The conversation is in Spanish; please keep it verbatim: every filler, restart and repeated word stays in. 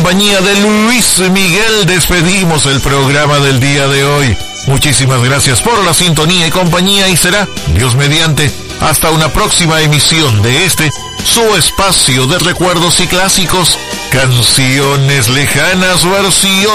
compañía de Luis Miguel despedimos el programa del día de hoy. Muchísimas gracias por la sintonía y compañía y será, Dios mediante, hasta una próxima emisión de este, su espacio de recuerdos y clásicos, Canciones Lejanas versión